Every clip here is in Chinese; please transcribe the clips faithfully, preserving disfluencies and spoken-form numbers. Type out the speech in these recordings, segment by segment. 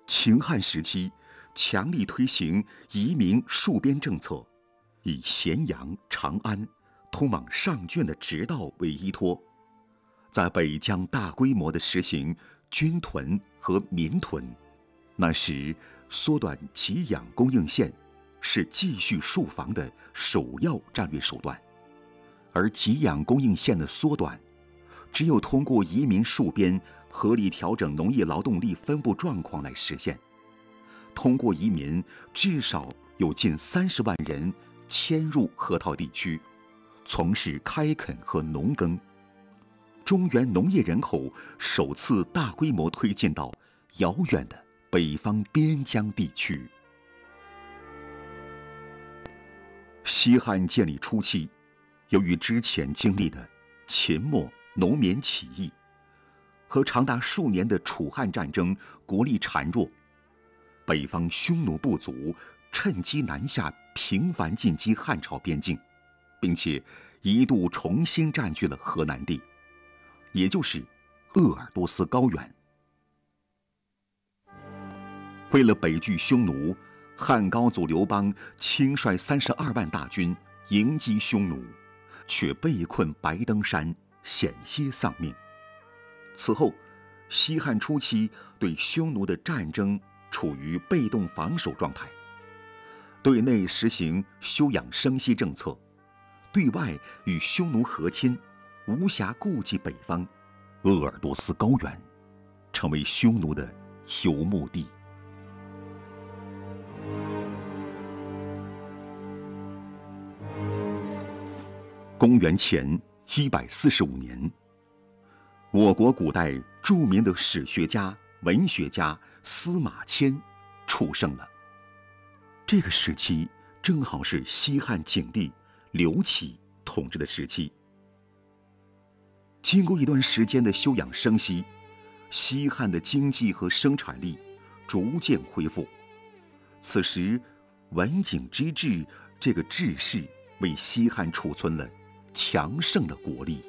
秦汉时期，强力推行移民戍边政策，以咸阳、长安通往上郡的直道为依托，在北疆大规模地实行军屯和民屯。那时，缩短给养供应线是继续戍防的首要战略手段，而给养供应线的缩短，只有通过移民戍边，合理调整农业劳动力分布状况来实现。通过移民，至少有近三十万人迁入河套地区，从事开垦和农耕。中原农业人口首次大规模推进到遥远的北方边疆地区。西汉建立初期，由于之前经历的秦末农民起义和长达数年的楚汉战争，国力孱弱，北方匈奴部族趁机南下，频繁进击汉朝边境，并且一度重新占据了河南地，也就是鄂尔多斯高原。为了北拒匈奴，汉高祖刘邦亲率三十二万大军迎击匈奴，却被困白登山，险些丧命。此后，西汉初期对匈奴的战争处于被动防守状态，对内实行休养生息政策，对外与匈奴和亲，无暇顾及北方。鄂尔多斯高原成为匈奴的游牧地。公元前一百四十五年，我国古代著名的史学家、文学家司马迁出生了。这个时期正好是西汉景帝刘启统治的时期。经过一段时间的休养生息，西汉的经济和生产力逐渐恢复。此时，文景之治这个治世为西汉储存了强盛的国力。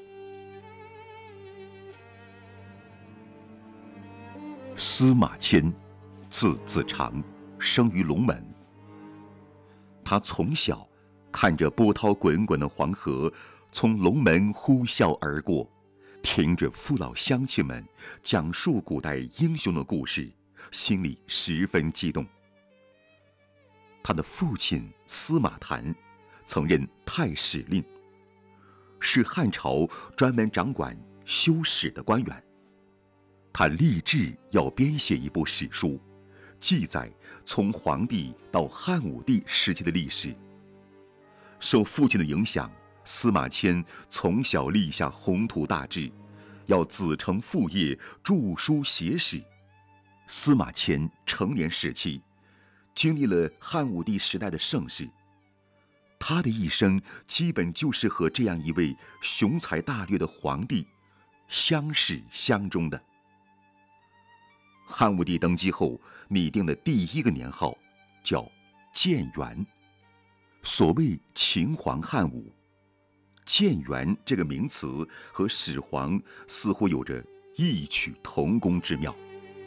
司马迁，字子长，生于龙门。他从小看着波涛滚滚的黄河从龙门呼啸而过，听着父老乡亲们讲述古代英雄的故事，心里十分激动。他的父亲司马谈曾任太史令，是汉朝专门掌管修史的官员。他立志要编写一部史书，记载从黄帝到汉武帝时期的历史。受父亲的影响，司马迁从小立下宏图大志，要子承父业，著书写史。司马迁成年时期经历了汉武帝时代的盛世，他的一生基本就是和这样一位雄才大略的皇帝相始相终的。汉武帝登基后拟定的第一个年号叫建元，所谓秦皇汉武。建元这个名词和始皇似乎有着异曲同工之妙。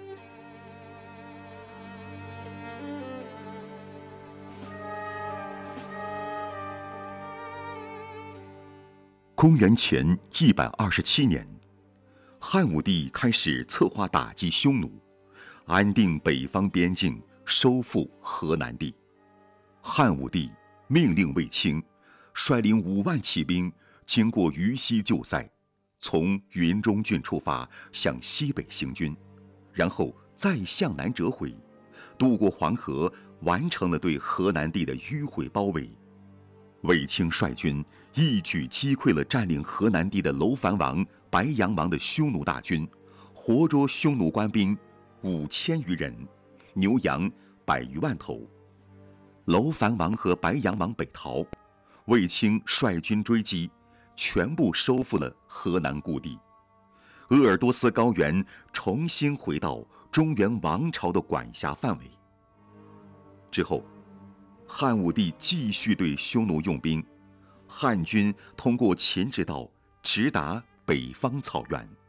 公元前一百二十七年，汉武帝开始策划打击匈奴，安定北方边境，收复河南地。汉武帝命令卫青率领五万骑兵，经过渝西旧塞，从云中郡出发，向西北行军，然后再向南折回，渡过黄河，完成了对河南地的迂回包围。卫青率军一举击溃了占领河南地的楼烦王、白羊王的匈奴大军，活捉匈奴官兵五千余人，牛羊百余万头。楼烦王和白羊王北逃，卫青率军追击，全部收复了河南故地。鄂尔多斯高原重新回到中原王朝的管辖范围。之后，汉武帝继续对匈奴用兵，汉军通过秦直道直达北方草原。